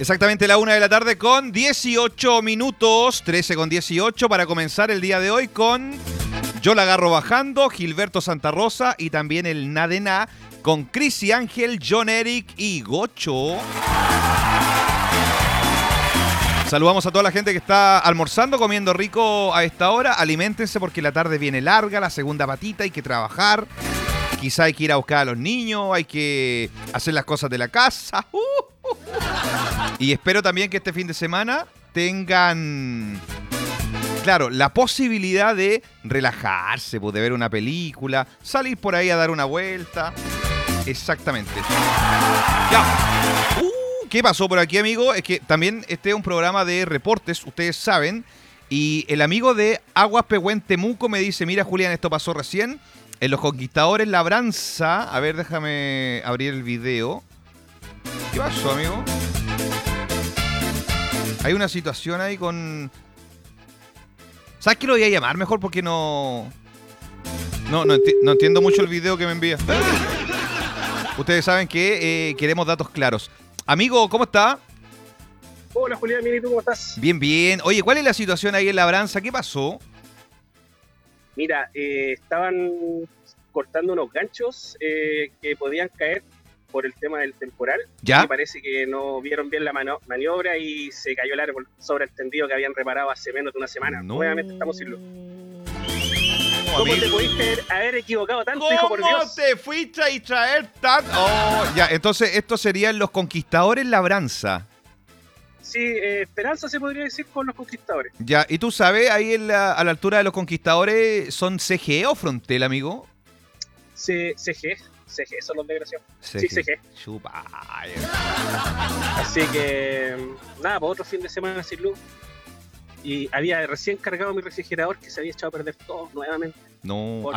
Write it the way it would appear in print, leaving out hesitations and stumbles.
Exactamente la 1 de la tarde con 18 minutos, 13 con 18 para comenzar el día de hoy con Yo la agarro bajando, Gilberto Santa Rosa y también el Nadená con Cris y Ángel, John Eric y Gocho. Saludamos a toda la gente que está almorzando, comiendo rico a esta hora. Aliméntense porque la tarde viene larga, la segunda patita, hay que trabajar. Quizá hay que ir a buscar a los niños, hay que hacer las cosas de la casa. Y espero también que este fin de semana tengan, claro, la posibilidad de relajarse, de ver una película, salir por ahí a dar una vuelta. Exactamente. Ya. ¿Qué pasó por aquí, amigo? Es que también este es un programa de reportes, ustedes saben. Y el amigo de Aguas Pehuen Temuco me dice, mira, Julián, esto pasó recién. En Los Conquistadores Labranza. A ver, déjame abrir el video. ¿Qué pasó, amigo? Hay una situación ahí con... ¿Sabes qué lo voy a llamar mejor? Porque no entiendo mucho el video que me envía. Ustedes saben que queremos datos claros. Amigo, ¿cómo está? Hola, Julián, bien, ¿y tú cómo estás? Bien, bien. Oye, ¿cuál es la situación ahí en Labranza? ¿Qué pasó? Mira, estaban cortando unos ganchos que podían caer por el tema del temporal. ¿Ya? Y parece que no vieron bien la maniobra y se cayó el árbol sobre el tendido que habían reparado hace menos de una semana. No. Nuevamente estamos sin luz. ¿Cómo te pudiste haber equivocado tanto, hijo, por Dios? ¿Cómo te fuiste a traer tanto? Oh, ya, entonces estos serían Los Conquistadores Labranza. Sí, Esperanza se podría decir con Los Conquistadores. Ya, ¿y tú sabes, ahí a la altura de Los Conquistadores, son CGE o Frontel, amigo? CG son los desgraciados. Sí, CG. Chupa. Así que, nada, pues otro fin de semana sin luz. Y había recién cargado mi refrigerador que se había echado a perder todo nuevamente. No,